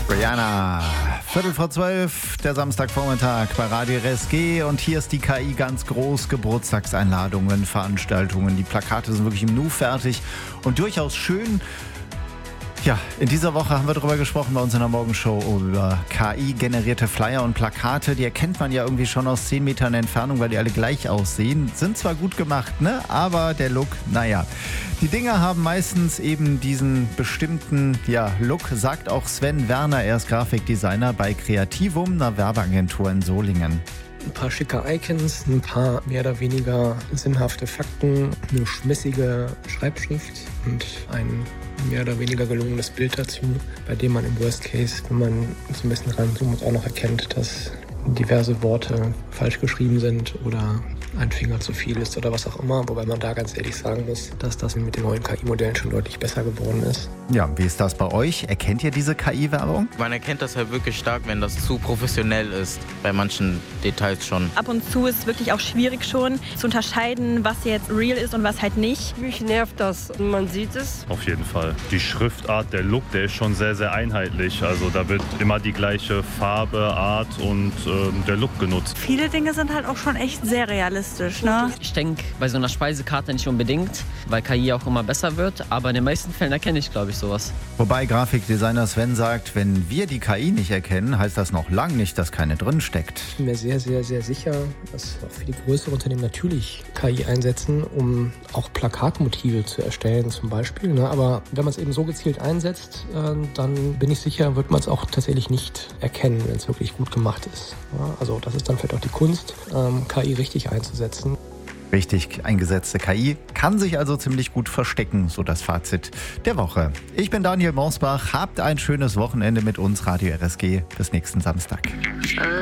Rihanna, 11:45, der Samstagvormittag bei Radio RSG und hier ist die KI ganz groß. Geburtstagseinladungen, Veranstaltungen, die Plakate sind wirklich im Nu fertig und durchaus schön. Ja, in dieser Woche haben wir darüber gesprochen bei uns in der Morgenshow über KI-generierte Flyer und Plakate. Die erkennt man ja irgendwie schon aus 10 Metern Entfernung, weil die alle gleich aussehen. Sind zwar gut gemacht, ne? Aber der Look, naja. Die Dinger haben meistens eben diesen bestimmten Look, sagt auch Sven Werner. Er ist Grafikdesigner bei Creativum, einer Werbeagentur in Solingen. Ein paar schicke Icons, ein paar mehr oder weniger sinnhafte Fakten, eine schmissige Schreibschrift und ein mehr oder weniger gelungenes Bild dazu, bei dem man im Worst Case, wenn man so ein bisschen ranzoomt, auch noch erkennt, dass diverse Worte falsch geschrieben sind oder ein Finger zu viel ist oder was auch immer, wobei man da ganz ehrlich sagen muss, dass das mit den neuen KI-Modellen schon deutlich besser geworden ist. Ja, wie ist das bei euch? Erkennt ihr diese KI-Werbung? Man erkennt das halt wirklich stark, wenn das zu professionell ist, bei manchen Details schon. Ab und zu ist es wirklich auch schwierig schon zu unterscheiden, was jetzt real ist und was halt nicht. Mich nervt das, man sieht es. Auf jeden Fall. Die Schriftart, der Look, der ist schon sehr, sehr einheitlich. Also da wird immer die gleiche Farbe, Art und der Look genutzt. Viele Dinge sind halt auch schon echt sehr realistisch, ne? Ich denke, bei so einer Speisekarte nicht unbedingt, weil KI auch immer besser wird. Aber in den meisten Fällen erkenne ich, glaube ich, sowas. Wobei Grafikdesigner Sven sagt, wenn wir die KI nicht erkennen, heißt das noch lange nicht, dass keine drin steckt. Ich bin mir sehr, sehr, sehr sicher, dass auch viele größere Unternehmen natürlich KI einsetzen, um auch Plakatmotive zu erstellen zum Beispiel. Ne? Aber wenn man es eben so gezielt einsetzt, dann bin ich sicher, wird man es auch tatsächlich nicht erkennen, wenn es wirklich gut gemacht ist. Ja? Also das ist dann vielleicht auch die Kunst, KI richtig einzusetzen. Richtig eingesetzte KI kann sich also ziemlich gut verstecken, so das Fazit der Woche. Ich bin Daniel Monsbach, habt ein schönes Wochenende mit uns, Radio RSG, bis nächsten Samstag.